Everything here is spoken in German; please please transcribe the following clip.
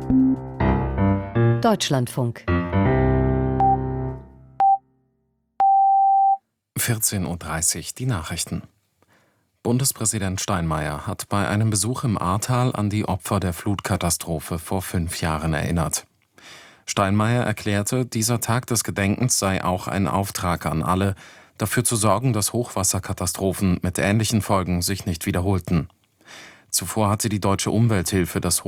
Deutschlandfunk 14:30 Uhr, die Nachrichten. Bundespräsident Steinmeier hat bei einem Besuch im Ahrtal an die Opfer der Flutkatastrophe vor 5 Jahren erinnert. Steinmeier erklärte, dieser Tag des Gedenkens sei auch ein Auftrag an alle, dafür zu sorgen, dass Hochwasserkatastrophen mit ähnlichen Folgen sich nicht wiederholten. Zuvor hatte die Deutsche Umwelthilfe das